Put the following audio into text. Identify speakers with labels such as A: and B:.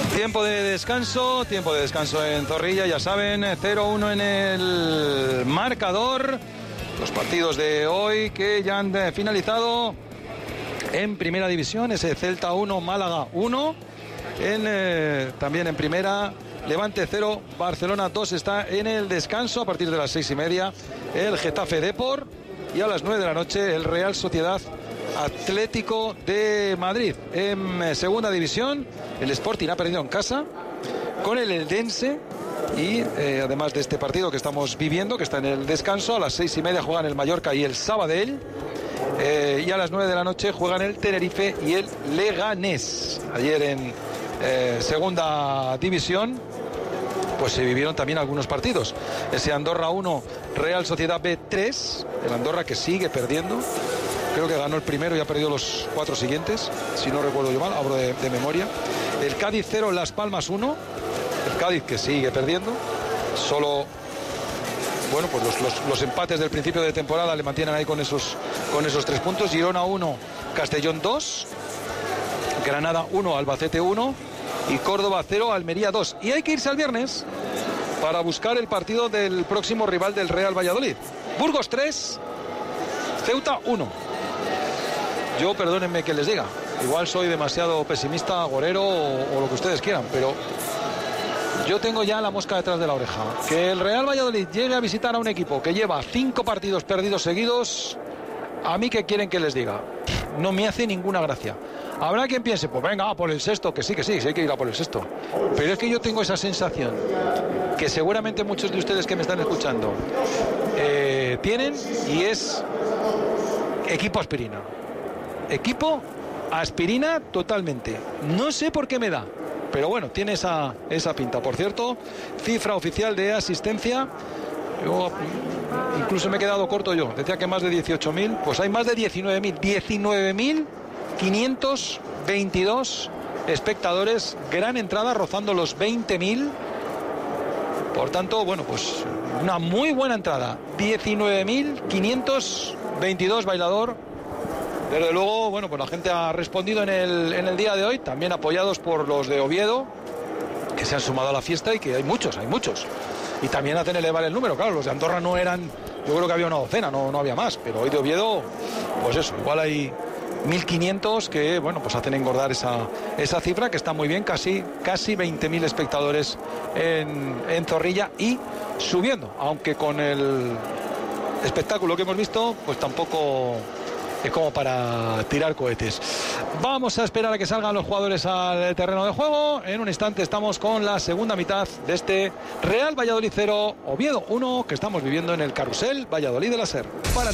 A: Tiempo de descanso en Zorrilla, ya saben, 0-1 en el marcador. Los partidos de hoy que ya han finalizado en primera división, ese Celta 1, Málaga 1. También en primera, Levante 0, Barcelona 2 está en el descanso a partir de las 6:30. El Getafe Depor y a las 9 de la noche el Real Sociedad Atlético de Madrid. En segunda división, el Sporting ha perdido en casa con el Eldense y además de este partido que estamos viviendo, que está en el descanso, a las 6:30 juegan el Mallorca y el Sabadell. Y a las 9 de la noche juegan el Tenerife y el Leganés. Ayer en segunda división pues se vivieron también algunos partidos. Ese Andorra 1, Real Sociedad B 3, el Andorra que sigue perdiendo. Creo que ganó el primero y ha perdido los 4 siguientes, si no recuerdo yo mal, hablo de memoria. El Cádiz 0, Las Palmas 1, el Cádiz que sigue perdiendo. Solo, bueno, pues los empates del principio de temporada le mantienen ahí con esos 3 puntos. Girona 1, Castellón 2, Granada 1, Albacete 1 y Córdoba 0, Almería 2. Y hay que irse al viernes para buscar el partido del próximo rival del Real Valladolid. Burgos 3, Ceuta 1. Yo, perdónenme que les diga, igual soy demasiado pesimista, agorero o lo que ustedes quieran, pero yo tengo ya la mosca detrás de la oreja. Que el Real Valladolid llegue a visitar a un equipo que lleva 5 partidos perdidos seguidos, a mí, ¿qué quieren que les diga? No me hace ninguna gracia. Habrá quien piense, pues venga, a por el sexto, que sí, hay que ir a por el sexto. Pero es que yo tengo esa sensación, que seguramente muchos de ustedes que me están escuchando tienen, y es equipo aspirina. Equipo aspirina totalmente. No sé por qué me da, pero bueno, tiene esa pinta. Por cierto, cifra oficial de asistencia, yo incluso me he quedado corto yo. Decía que más de 18.000, pues hay más de 19.000. 19.522 espectadores, gran entrada rozando los 20.000. Por tanto, bueno, pues una muy buena entrada. 19.522 bailador. Desde luego, bueno, pues la gente ha respondido en el día de hoy, también apoyados por los de Oviedo, que se han sumado a la fiesta y que hay muchos. Y también hacen elevar el número, claro, los de Andorra no eran, yo creo que había una docena, no había más, pero hoy de Oviedo, pues eso, igual hay 1.500 que, bueno, pues hacen engordar esa cifra, que está muy bien, casi 20.000 espectadores en Zorrilla y subiendo, aunque con el espectáculo que hemos visto, pues tampoco es como para tirar cohetes. Vamos a esperar a que salgan los jugadores al terreno de juego. En un instante estamos con la segunda mitad de este Real Valladolid 0, Oviedo 1, que estamos viviendo en el Carrusel Valladolid de la SER.